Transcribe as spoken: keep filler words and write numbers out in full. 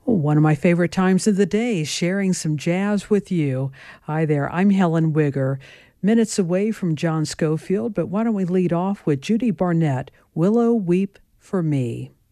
One of my favorite times of the day, sharing some jazz with you. Hi there, I'm Helen Wigger, minutes away from John Schofield, but why don't we lead off with Judy Barnett, Willow Weep for Me.